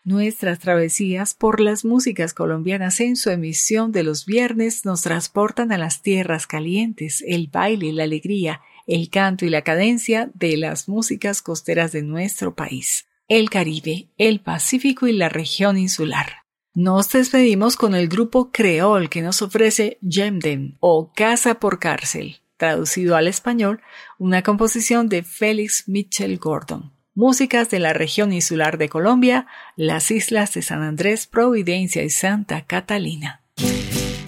Nuestras travesías por las músicas colombianas en su emisión de los viernes nos transportan a las tierras calientes, el baile, la alegría, el canto y la cadencia de las músicas costeras de nuestro país, el Caribe, el Pacífico y la región insular. Nos despedimos con el grupo Creol que nos ofrece Yemden o Casa por Cárcel, traducido al español, una composición de Félix Mitchell Gordon. Músicas de la región insular de Colombia, las islas de San Andrés, Providencia y Santa Catalina.